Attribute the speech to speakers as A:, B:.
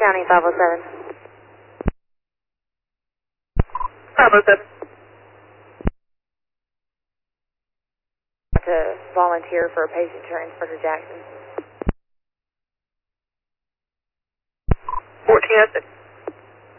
A: County 507.
B: 507.
A: To volunteer for a patient transfer to Jackson.
B: 1406.